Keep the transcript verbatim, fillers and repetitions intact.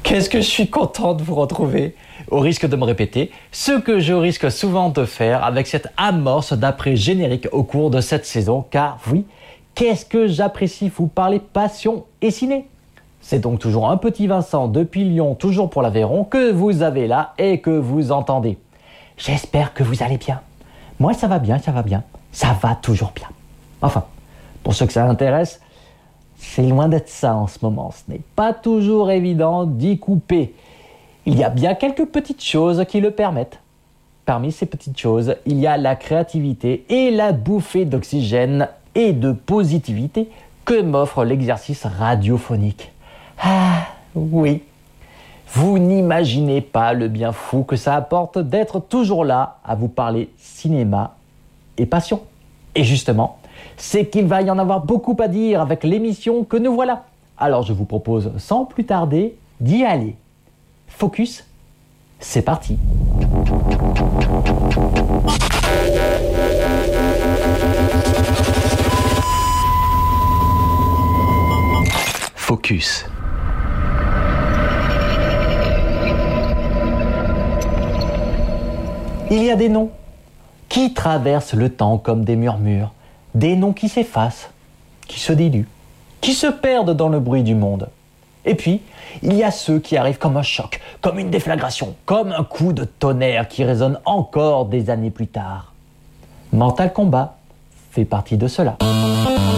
Qu'est-ce que je suis content de vous retrouver. Au risque de me répéter, ce que je risque souvent de faire avec cette amorce d'après-générique au cours de cette saison, car oui, qu'est-ce que j'apprécie vous parler passion et ciné. C'est donc toujours un petit Vincent depuis Lyon, toujours pour l'Aveyron, que vous avez là et que vous entendez. J'espère que vous allez bien. Moi, ça va bien, ça va bien. Ça va toujours bien. Enfin, pour ceux que ça intéresse, c'est loin d'être ça en ce moment. Ce n'est pas toujours évident d'y couper. Il y a bien quelques petites choses qui le permettent. Parmi ces petites choses, il y a la créativité et la bouffée d'oxygène et de positivité que m'offre l'exercice radiophonique. Ah, oui. Vous n'imaginez pas le bien fou que ça apporte d'être toujours là à vous parler cinéma et passion. Et justement, c'est qu'il va y en avoir beaucoup à dire avec l'émission que nous voilà. Alors je vous propose sans plus tarder d'y aller. Focus, c'est parti. Focus. Il y a des noms qui traversent le temps comme des murmures, des noms qui s'effacent, qui se diluent, qui se perdent dans le bruit du monde. Et puis, il y a ceux qui arrivent comme un choc, comme une déflagration, comme un coup de tonnerre qui résonne encore des années plus tard. Mortal Kombat fait partie de cela.